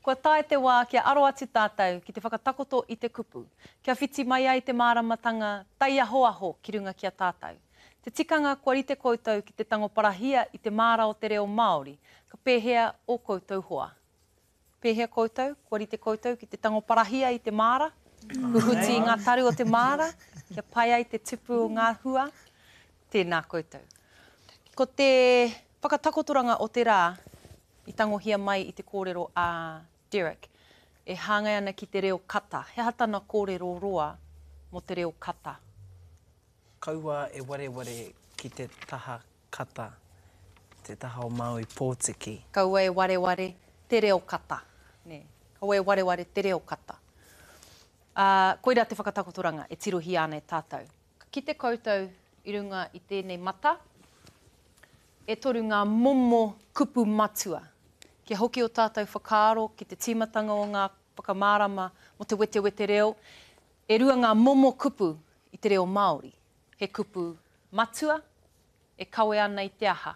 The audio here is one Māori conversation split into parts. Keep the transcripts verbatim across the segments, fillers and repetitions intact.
Kua tae te wā kia aro atu tātou ki te whakatakoto i te kupu. Kia whiti mai ai te māramatanga tai aho aho ki runga ki a tātou. Te tikanga kua rite koutou ki te tango parahia i te māra o te reo Māori. Ka pēhea o koutou hoa. Pēhea koutou, kua rite koutou ki te tango parahia i te māra. Uhuti i ngā taru o te māra. Kia pai ai te tupu o ngā hua. Tēnā koutou. Ko te whakatakotoranga o te rā, i tangohia mai i te kōrero a Derek, e hāngai ana ki te reo kata. He hatana kōrero roa mo te reo kata. Kaua e ware ware ki te taha kata, te taha o Māui Pōtiki. Kaua e ware ware te reo kata. Ne. Kaua e ware ware te reo kata. Uh, koira te whakatakotoranga e tirohi ana e tātou. Ki te koutou i runga i tēnei mata, e toru ngā momo kupu matua. Kia hoki o tātou whakaaro ki te tīmatanga o ngā whakamārama mo te wete wete reo. E rua ngā momo kupu i te reo Māori. He kupu matua, e kawe ana i te aha.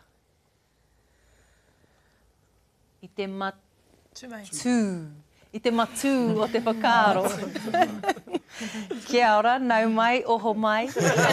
I te matu. I te matu o te whakaaro. Kia ora, nau mai, oho mai.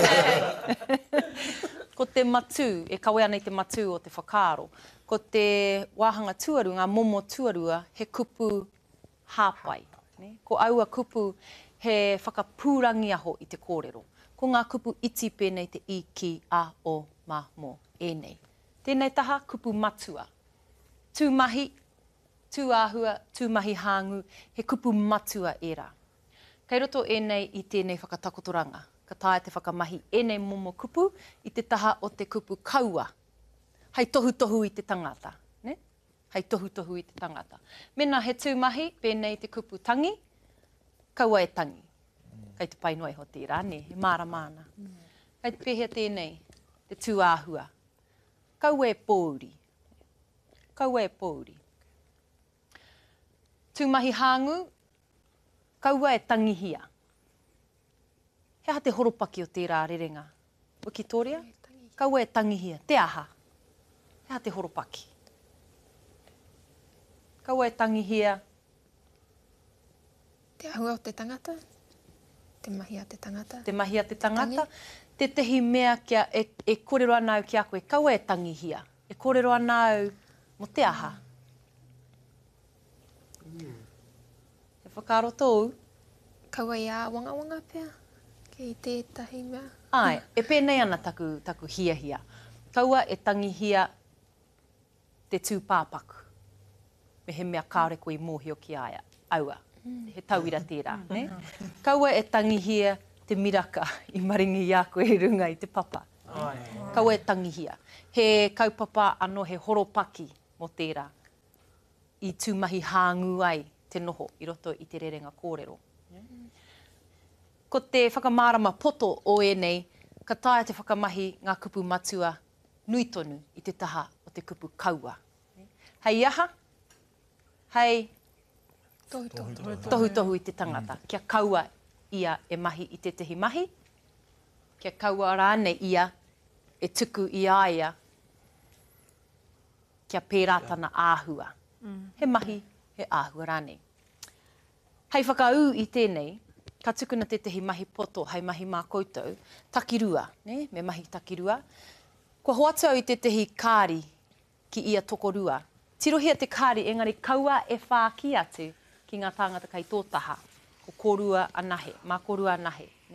Ko te matu, e kawe ana i te matu o te whakaaro. Ko te wāhanga tuaru, ngā momo tuarua, he kupu hāpai. Ne? Ko aua kupu he whakapūrangi aho i te kōrero. Ko ngā kupu iti pēnei te i, ki, a, o, ma, mo, e nei. Tēnei taha, kupu matua. Tūmahi, tūāhua, tūmahi hāngu, he kupu matua e rā. Kei roto e nei i tēnei whakatakotoranga. Ka tae te whakamahi e nei momo kupu i te taha o te kupu kaua. Hei tohu tohu i te tangata. Ne? Hei tohu tohu i te tangata. Mena he tūmahi, pēnei te kupu tangi, kaua e tangi. Kei te pai noi ho tērā, ne? He māra māna. Kei te pēhea tēnei, te tūāhua. Kaua e pōuri. Kaua e pōuri. Tūmahi hāngu, kaua e tangihia. Hea te horopaki o tērā rerenga. Wikitoria? Kaua e tangihia. Te aha. Hea te horopaki. Kaua e tangihia. Te ahua o te tangata. Te mahi a te tangata. Te mahi a te tangata. Te tehi mea kia e, e kōrero anau ki a koe. Kaua e tangihia. E kōrero anau mo te aha. Mm. Te whakaaro tōu. Kaua i a wanga wanga pia. Ki tētahi mea. Ai, e pēnei ana taku, taku hia hia. Kaua e tangihia te tūpāpaku. Me he mea kāreko i mōhio ki aia. Aua, mm. he tauira tērā. Mm. Ne? Kaua e tangihia te miraka i maringi i a koe i runga i te papa. Ai. Kaua e tangihia. He kaupapa anō he horopaki mo tērā. I tūmahi hāngu ai te noho i roto i te rerenga kōrero. Ko te whakamārama poto o e nei, ka tae te whakamahi ngā kupu matua nui tonu i te taha o te kupu kaua. Hei aha, hei tohu tohu, tohu, tohu. tohu tohu i te tangata. Mm. Kia kaua ia e mahi i te tehi mahi, kia kaua rāne ia e tuku i aia, kia pērātana āhua. Mm. He mahi, he āhua rāne. Hei whakau i tēnei, ka tukuna te tehi mahi poto, hei mahi mā koutou, takirua, ne? Me mahi takirua. Kua hoatau i te tehi kāri ki ia tokorua. Tirohia te kāri, engari kaua e whāki atu ki ngā tāngata kai tōtaha, ko korua anahe, mā korua anahe. Ne?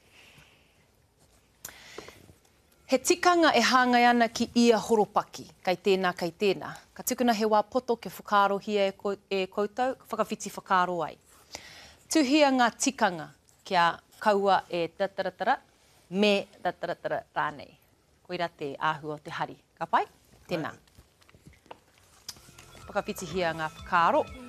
He tikanga e hāngai ana ki ia horopaki, kai tēnā, kai tēnā. Ka tukuna he wā poto ke whakaaro hia e, ko, e koutou, whakawhiti whakaaro ai. Tuhia ngā tikanga kia kaua e tataratara me tataratara rānei. Koira te āhua o te hari. Ka pai? Tēnā. Whakawhiti hia ngā whakaaro.